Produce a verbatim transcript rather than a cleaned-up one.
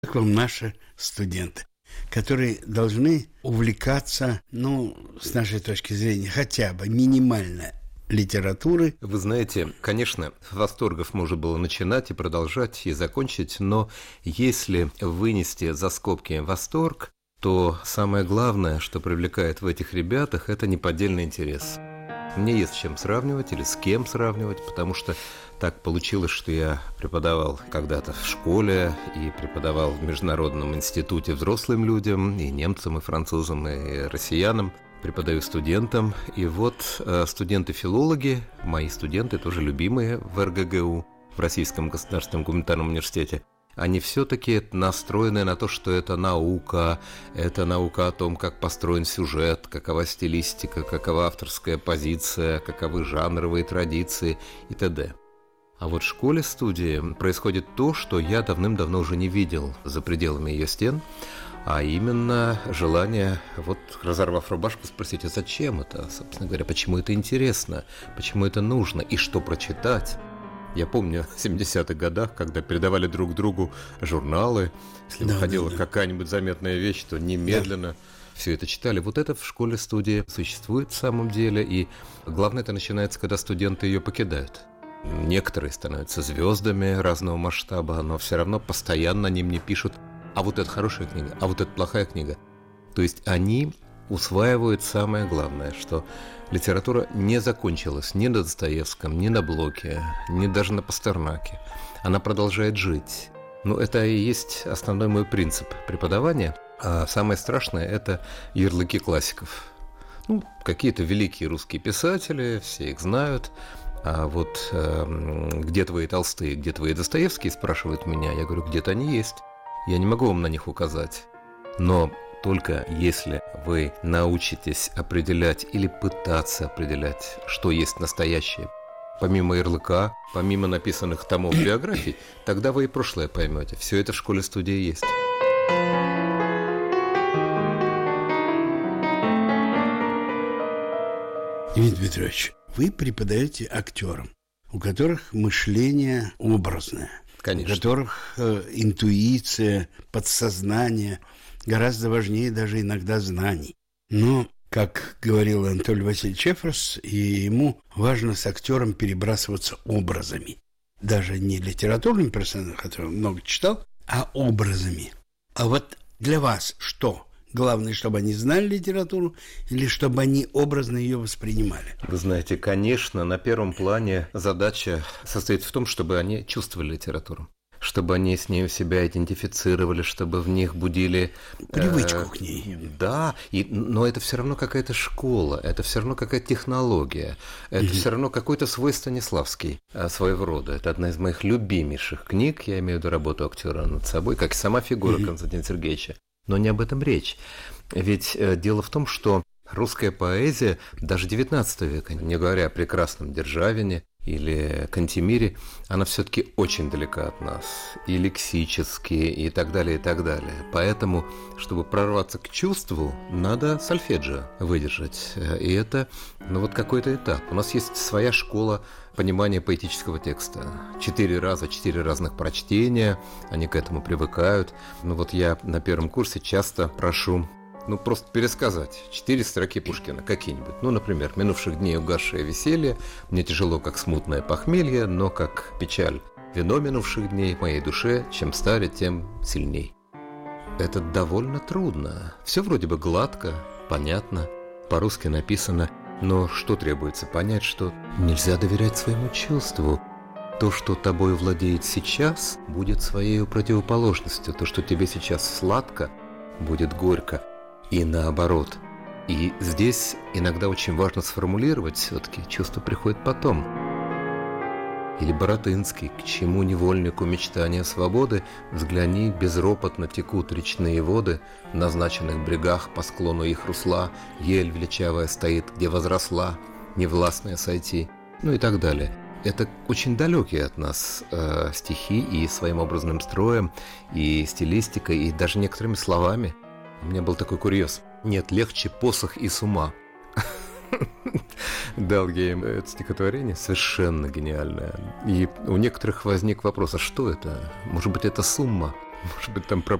Как вам наши студенты, которые должны увлекаться, ну, с нашей точки зрения, хотя бы минимально литературы? Вы знаете, конечно, восторгов можно было начинать и продолжать, и закончить, но если вынести за скобки восторг, то самое главное, что привлекает в этих ребятах, это неподдельный интерес. Мне есть с чем сравнивать или с кем сравнивать, потому что так получилось, что я преподавал когда-то в школе и преподавал в Международном институте взрослым людям, и немцам, и французам, и россиянам. Преподаю студентам. И вот студенты-филологи, мои студенты, тоже любимые в эр гэ гэ у, в Российском государственном гуманитарном университете, они все-таки настроены на то, что это наука, это наука о том, как построен сюжет, какова стилистика, какова авторская позиция, каковы жанровые традиции и т.д. А вот в школе-студии происходит то, что я давным-давно уже не видел за пределами ее стен, а именно желание, вот разорвав рубашку, спросить, а зачем это, собственно говоря, почему это интересно, почему это нужно и что прочитать. Я помню в семидесятых годах, когда передавали друг другу журналы, если да, выходила да, да. какая-нибудь заметная вещь, то немедленно да. все это читали. Вот это в школе-студии существует в самом деле, и главное, это начинается, когда студенты ее покидают. Некоторые становятся звездами разного масштаба, но все равно постоянно они мне пишут, а вот это хорошая книга, а вот это плохая книга. То есть они усваивают самое главное, что литература не закончилась ни на Достоевском, ни на Блоке, ни даже на Пастернаке. Она продолжает жить. Ну, это и есть основной мой принцип преподавания. А самое страшное – это ярлыки классиков. Ну, какие-то великие русские писатели, все их знают. А вот э, где твои Толстые, где твои Достоевские, спрашивают меня. Я говорю, где-то они есть. Я не могу вам на них указать. Но только если вы научитесь определять или пытаться определять, что есть настоящее, помимо ярлыка, помимо написанных томов биографий, тогда вы и прошлое поймете. Все это в школе-студии есть. Дмитрий Петрович, вы преподаете актерам, у которых мышление образное, Конечно. у которых э, интуиция, подсознание гораздо важнее даже иногда знаний. Но, как говорил Анатолий Васильевич Эфрос, и ему важно с актером перебрасываться образами. Даже не литературными персонажами, которые он много читал, а образами. А вот для вас что? Главное, чтобы они знали литературу или чтобы они образно ее воспринимали? Вы знаете, конечно, на первом плане задача состоит в том, чтобы они чувствовали литературу, чтобы они с ней себя идентифицировали, чтобы в них будили привычку э, к ней. Да, и, но это все равно какая-то школа, это все равно какая-то технология, это mm-hmm. все равно какой-то свой Станиславский э, своего рода. Это одна из моих любимейших книг, я имею в виду работу актера над собой, как и сама фигура mm-hmm. Константина Сергеевича. Но не об этом речь. Ведь э, дело в том, что русская поэзия, даже девятнадцатого века, не говоря о прекрасном Державине или Кантемире, она все-таки очень далека от нас, и лексически, и так далее, и так далее. Поэтому, чтобы прорваться к чувству, надо сольфеджио выдержать. И это, ну, вот какой-то этап. У нас есть своя школа понимания поэтического текста. Четыре раза, четыре разных прочтения, они к этому привыкают. Ну вот я на первом курсе часто прошу Ну, просто пересказать четыре строки Пушкина, какие-нибудь. Ну, например, «Минувших дней угасшее веселье, мне тяжело, как смутное похмелье, но как печаль. Вино минувших дней в моей душе, чем старе, тем сильней». Это довольно трудно. Все вроде бы гладко, понятно, по-русски написано, но что требуется понять, что нельзя доверять своему чувству. То, что тобой владеет сейчас, будет своей противоположностью. То, что тебе сейчас сладко, будет горько. И наоборот. И здесь иногда очень важно сформулировать все-таки, чувство приходит потом. Или Баратынский: «К чему невольнику мечтания свободы? Взгляни, безропотно текут речные воды, в назначенных брегах по склону их русла, ель величавая стоит, где возросла, невластная сойти». Ну и так далее. Это очень далекие от нас э, стихи и своим образным строем, и стилистикой, и даже некоторыми словами. У меня был такой курьез. Нет легче посох и с ума. Дал я им это стихотворение, совершенно гениальное. И у некоторых возник вопрос, а что это? Может быть, это сумма? Может быть, там про